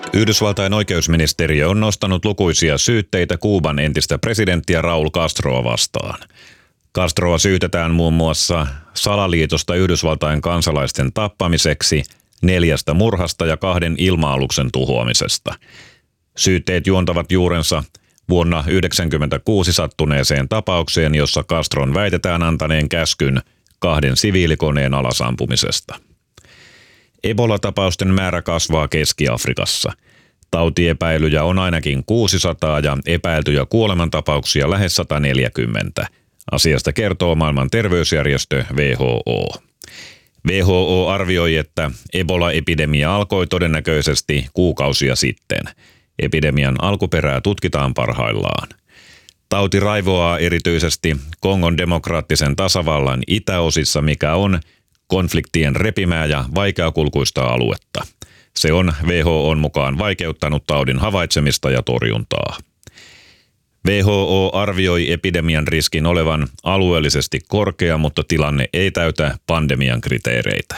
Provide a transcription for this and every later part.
Yhdysvaltain oikeusministeriö on nostanut lukuisia syytteitä Kuuban entistä presidenttiä Raúl Castroa vastaan. Castroa syytetään muun muassa salaliitosta Yhdysvaltain kansalaisten tappamiseksi, 4 murhasta ja 2 ilma-aluksen tuhoamisesta. Syytteet juontavat juurensa vuonna 1996 sattuneeseen tapaukseen, jossa Castron väitetään antaneen käskyn 2 siviilikoneen alasampumisesta. Ebola-tapausten määrä kasvaa Keski-Afrikassa. Tautiepäilyjä on ainakin 600 ja epäiltyjä kuolemantapauksia lähes 140. Asiasta kertoo maailman terveysjärjestö WHO. WHO arvioi, että Ebola-epidemia alkoi todennäköisesti kuukausia sitten. Epidemian alkuperää tutkitaan parhaillaan. Tauti raivoaa erityisesti Kongon demokraattisen tasavallan itäosissa, mikä on konfliktien repimää ja vaikeakulkuista aluetta. Se on WHO:n mukaan vaikeuttanut taudin havaitsemista ja torjuntaa. WHO arvioi epidemian riskin olevan alueellisesti korkea, mutta tilanne ei täytä pandemian kriteereitä.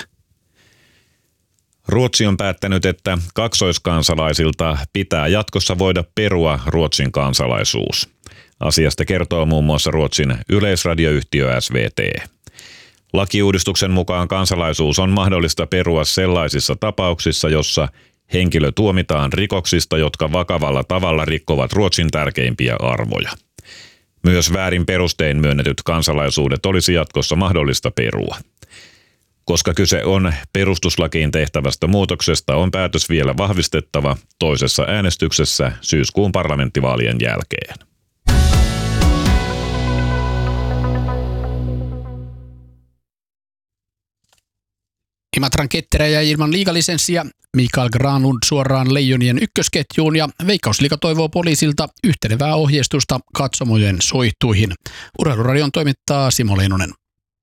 Ruotsi on päättänyt, että kaksoiskansalaisilta pitää jatkossa voida perua Ruotsin kansalaisuus. Asiasta kertoo muun muassa Ruotsin yleisradioyhtiö SVT. Lakiuudistuksen mukaan kansalaisuus on mahdollista perua sellaisissa tapauksissa, jossa henkilö tuomitaan rikoksista, jotka vakavalla tavalla rikkovat Ruotsin tärkeimpiä arvoja. Myös väärin perustein myönnetyt kansalaisuudet olisi jatkossa mahdollista perua. Koska kyse on perustuslakiin tehtävästä muutoksesta, on päätös vielä vahvistettava toisessa äänestyksessä syyskuun parlamenttivaalien jälkeen. Imatran Ketterä jäi ilman liigalisenssiä, Mikael Granlund suoraan Leijonien ykkösketjuun ja Veikkausliiga toivoo poliisilta yhtenevää ohjeistusta katsomojen soihtuihin. Urheiluradion toimittaa Simo Leinonen.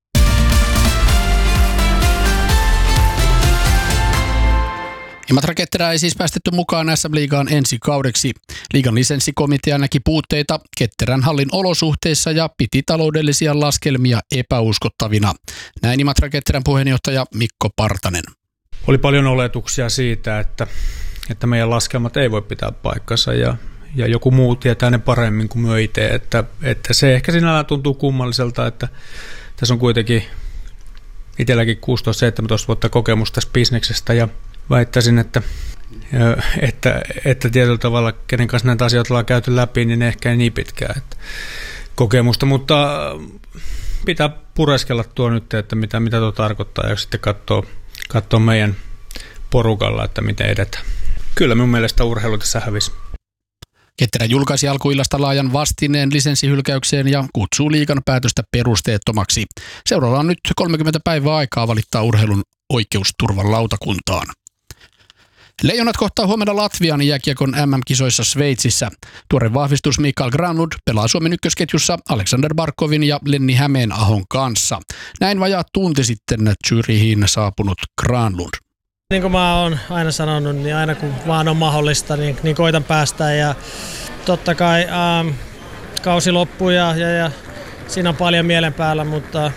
Imatra Ketterää ei siis päästetty mukaan SM-liigaan ensi kaudeksi. Liigan lisenssikomitea näki puutteita Ketterän hallin olosuhteissa ja piti taloudellisia laskelmia epäuskottavina. Näin Imatra Ketterän puheenjohtaja Mikko Partanen. Oli paljon oletuksia siitä, että meidän laskelmat ei voi pitää paikkansa ja joku muu tietää ne paremmin kuin me itse. Että se ehkä sinällään tuntuu kummalliselta, että tässä on kuitenkin itselläkin 16-17 vuotta kokemusta tästä bisneksestä ja väittäisin, että tietyllä tavalla, kenen kanssa näitä asioita ollaan käyty läpi, niin ehkä ei niin pitkään kokemusta, mutta pitää pureskella tuo nyt, että mitä tuo tarkoittaa ja sitten katsoa meidän porukalla, että miten edetään. Kyllä minun mielestä urheilu tässä hävisi. Ketterä julkaisi alkuillasta laajan vastineen lisenssihylkäykseen ja kutsuu liigan päätöstä perusteettomaksi. Seuraava on nyt 30 päivää aikaa valittaa urheilun oikeusturvan lautakuntaan. Leijonat kohtaa huomenna Latvian jääkiekon MM-kisoissa Sveitsissä. Tuore vahvistus Mikael Granlund pelaa Suomen ykkösketjussa Alexander Barkovin ja Lenni Hämeenahon kanssa. Näin vajaa tunti sitten Zürichiin saapunut Granlund. Niin kuin mä oon aina sanonut, niin aina kun vaan on mahdollista, niin koitan päästä. Ja totta kai kausi loppuu ja siinä on paljon mielen päällä, mutta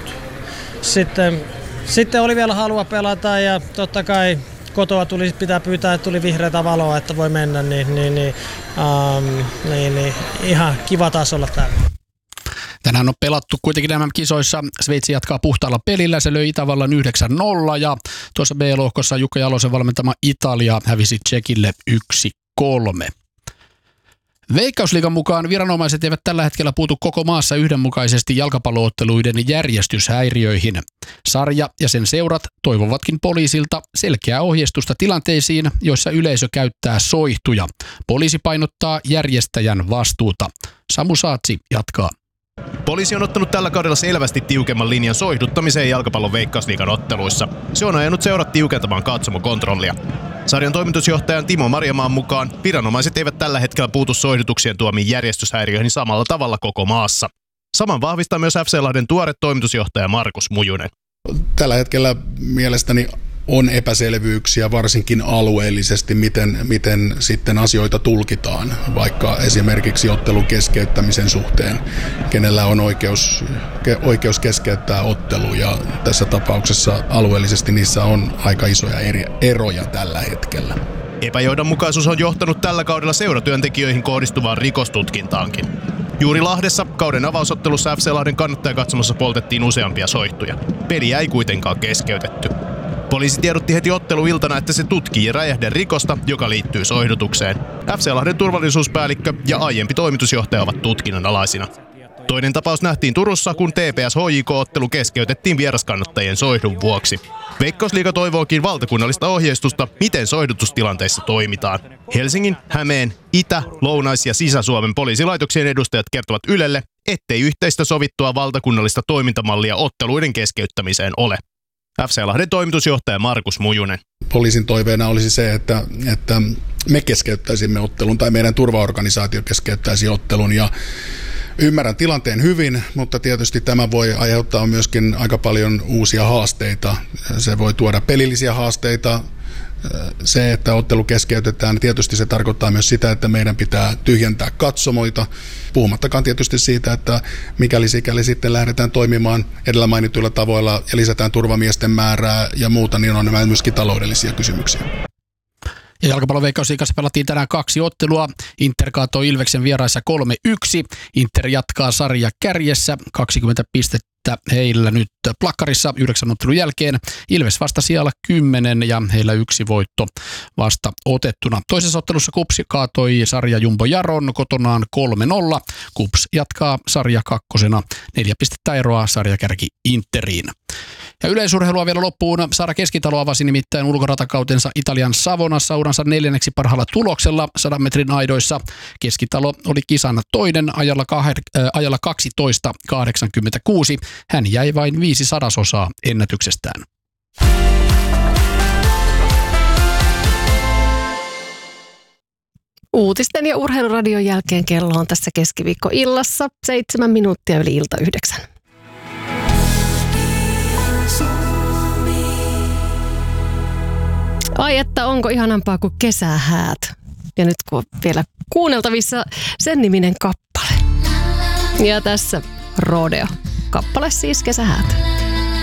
sitten oli vielä halua pelata ja totta kai kotoa pitää pyytää, että tuli vihreätä valoa, että voi mennä, niin ihan kiva taas olla täällä. Tänään on pelattu kuitenkin MM-kisoissa. Sveitsi jatkaa puhtaalla pelillä. Se löi Itävallan 9-0 ja tuossa B-lohkossa Jukka Jalosen valmentama Italia hävisi Tšekille 1-3. Veikkausliigan mukaan viranomaiset eivät tällä hetkellä puutu koko maassa yhdenmukaisesti jalkapallootteluiden järjestyshäiriöihin. Sarja ja sen seurat toivovatkin poliisilta selkeää ohjeistusta tilanteisiin, joissa yleisö käyttää soihtuja. Poliisi painottaa järjestäjän vastuuta. Samu Saatsi jatkaa. Poliisi on ottanut tällä kaudella selvästi tiukemman linjan soihduttamiseen jalkapallon Veikkausliigan otteluissa. Se on ajanut seurat tiukentamaan katsomokontrollia. Sarjan toimitusjohtajan Timo Marjamaan mukaan viranomaiset eivät tällä hetkellä puutu soihdutuksien tuomiin järjestyshäiriöihin samalla tavalla koko maassa. Saman vahvistaa myös FC Lahden tuore toimitusjohtaja Markus Mujunen. Tällä hetkellä mielestäni on epäselvyyksiä varsinkin alueellisesti, miten sitten asioita tulkitaan, vaikka esimerkiksi ottelun keskeyttämisen suhteen, kenellä on oikeus keskeyttää ottelu, ja tässä tapauksessa alueellisesti niissä on aika isoja eroja tällä hetkellä. Epäjohdonmukaisuus on johtanut tällä kaudella seuratyöntekijöihin kohdistuvaan rikostutkintaankin. Juuri Lahdessa kauden avausottelussa FC Lahden kannattajakatsomassa poltettiin useampia soihtuja. Peliä ei kuitenkaan keskeytetty. Poliisi tiedotti heti otteluiltana, että se tutkii räjähderikosta, joka liittyy soihdutukseen. FC Lahden turvallisuuspäällikkö ja aiempi toimitusjohtaja ovat tutkinnan alaisina. Toinen tapaus nähtiin Turussa, kun TPS-HJK-ottelu keskeytettiin vieraskannattajien soihdun vuoksi. Veikkausliiga toivookin valtakunnallista ohjeistusta, miten soihdutustilanteissa toimitaan. Helsingin, Hämeen, Itä-, Lounais- ja Sisä-Suomen poliisilaitoksien edustajat kertovat Ylelle, ettei yhteistä sovittua valtakunnallista toimintamallia otteluiden keskeyttämiseen ole. FC Lahden toimitusjohtaja Markus Mujunen. Poliisin toiveena olisi se, että me keskeyttäisimme ottelun tai meidän turvaorganisaatio keskeyttäisi ottelun. Ja ymmärrän tilanteen hyvin, mutta tietysti tämä voi aiheuttaa myöskin aika paljon uusia haasteita. Se voi tuoda pelillisiä haasteita. Se, että ottelu keskeytetään, tietysti se tarkoittaa myös sitä, että meidän pitää tyhjentää katsomoita. Puhumattakaan tietysti siitä, että sikäli sitten lähdetään toimimaan edellä mainituilla tavoilla ja lisätään turvamiesten määrää ja muuta, niin on nämä myöskin taloudellisia kysymyksiä. Ja jalkapallon Veikkausliigassa pelattiin tänään 2 ottelua. Inter kaatoi Ilveksen vieraissa 3-1. Inter jatkaa sarja kärjessä 20 pistettä heillä nyt plakkarissa 9 ottelun jälkeen. Ilves vasta siellä 10 ja heillä 1 voitto vasta otettuna. Toisessa ottelussa KuPS kaatoi sarja Jumbo Jaron kotonaan 3-0. KuPS jatkaa sarja 2. 4 pistettä eroa sarjakärki Interiin. Ja yleisurheilua vielä loppuun. Saara Keskitalo avasi nimittäin ulkoratakautensa Italian Savonassa uransa 4. parhaalla tuloksella 100 metrin aidoissa. Keskitalo oli kisan toinen ajalla 12.86. Hän jäi vain 0,05 ennätyksestään. Uutisten ja urheiluradion jälkeen kello on tässä keskiviikkoillassa 7 minuuttia yli ilta 9. Ai että onko ihanampaa kuin kesähäät. Ja nyt kun on vielä kuunneltavissa sen niminen kappale. Ja tässä Rodeo. Kappale siis Kesähäät.